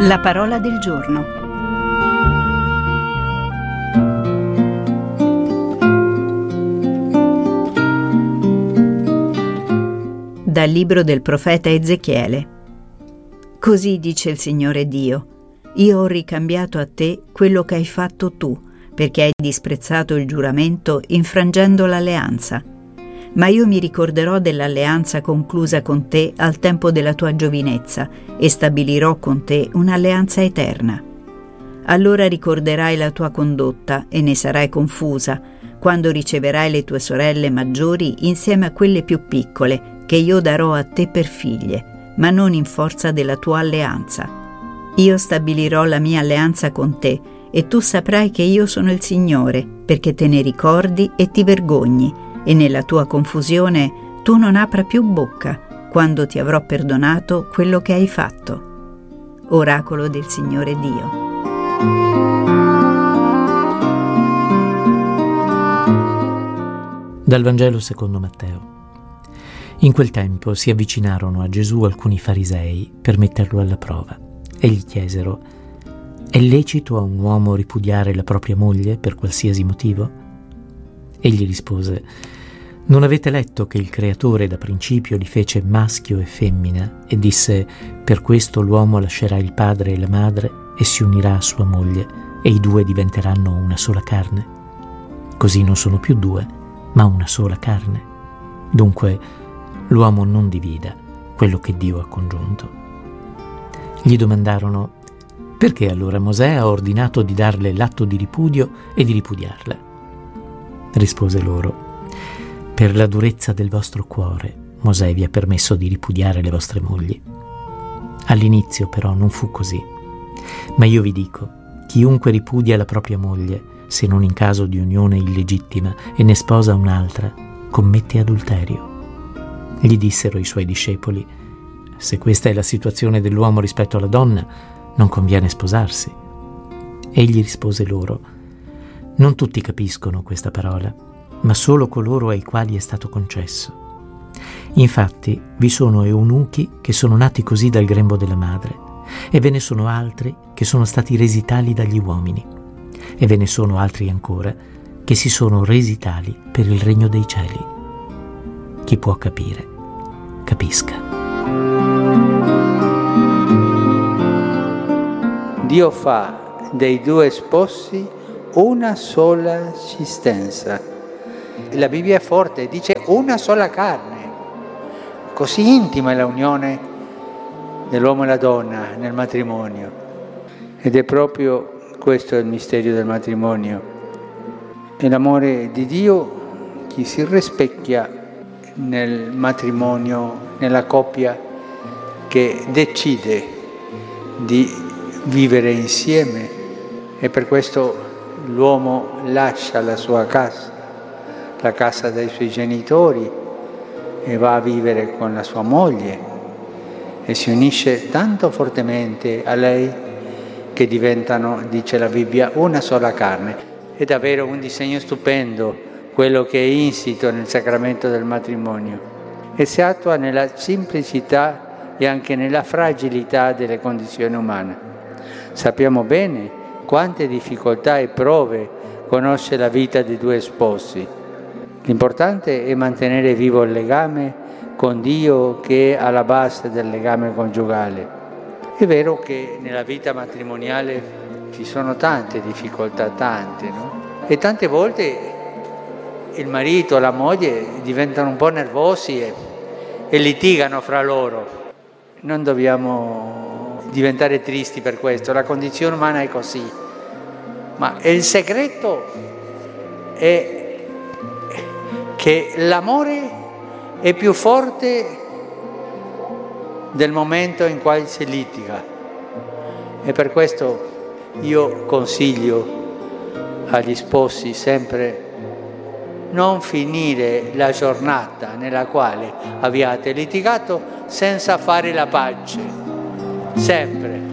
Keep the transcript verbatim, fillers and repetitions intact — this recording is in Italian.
La parola del giorno. Dal libro del profeta Ezechiele. Così dice il Signore Dio: io ho ricambiato a te quello che hai fatto tu, perché hai disprezzato il giuramento infrangendo l'alleanza. Ma io mi ricorderò dell'alleanza conclusa con te al tempo della tua giovinezza e stabilirò con te un'alleanza eterna. Allora ricorderai la tua condotta e ne sarai confusa, quando riceverai le tue sorelle maggiori insieme a quelle più piccole, che io darò a te per figlie, ma non in forza della tua alleanza. Io stabilirò la mia alleanza con te, e tu saprai che io sono il Signore, perché te ne ricordi e ti vergogni, e nella tua confusione tu non apra più bocca, quando ti avrò perdonato quello che hai fatto. Oracolo del Signore Dio. Dal Vangelo secondo Matteo. In quel tempo si avvicinarono a Gesù alcuni farisei per metterlo alla prova e gli chiesero: è lecito a un uomo ripudiare la propria moglie per qualsiasi motivo? Egli rispose: non avete letto che il Creatore da principio li fece maschio e femmina e disse: per questo l'uomo lascerà il padre e la madre e si unirà a sua moglie e i due diventeranno una sola carne? Così non sono più due, ma una sola carne. Dunque l'uomo non divida quello che Dio ha congiunto. Gli domandarono: perché allora Mosè ha ordinato di darle l'atto di ripudio e di ripudiarla? Rispose loro: per la durezza del vostro cuore Mosè vi ha permesso di ripudiare le vostre mogli. All'inizio però non fu così. Ma io vi dico: chiunque ripudia la propria moglie, se non in caso di unione illegittima, e ne sposa un'altra, commette adulterio. Gli dissero i suoi discepoli: se questa è la situazione dell'uomo rispetto alla donna, non conviene sposarsi. Egli rispose loro: non tutti capiscono questa parola, ma solo coloro ai quali è stato concesso. Infatti vi sono eunuchi che sono nati così dal grembo della madre, e ve ne sono altri che sono stati resi tali dagli uomini, e ve ne sono altri ancora che si sono resi tali per il regno dei cieli. Chi può capire, capisca. Dio fa dei due sposi una sola esistenza. La Bibbia è forte, dice una sola carne. Così intima è la unione dell'uomo e la donna nel matrimonio. Ed è proprio questo il mistero del matrimonio. È l'amore di Dio che si rispecchia nel matrimonio, nella coppia che decide di vivere insieme, e per questo l'uomo lascia la sua casa, la casa dei suoi genitori, e va a vivere con la sua moglie e si unisce tanto fortemente a lei che diventano, dice la Bibbia, una sola carne. È davvero un disegno stupendo quello che è insito nel sacramento del matrimonio, e si attua nella semplicità e anche nella fragilità delle condizioni umane. Sappiamo bene quante difficoltà e prove conosce la vita di due sposi. L'importante è mantenere vivo il legame con Dio, che è alla base del legame coniugale. È vero che nella vita matrimoniale ci sono tante difficoltà, tante, no? E tante volte il marito o la moglie diventano un po' nervosi e, e litigano fra loro. Non dobbiamo diventare tristi per questo, la condizione umana è così. Ma il segreto è che l'amore è più forte del momento in cui si litiga, e per questo io consiglio agli sposi sempre non finire la giornata nella quale abbiate litigato senza fare la pace, sempre.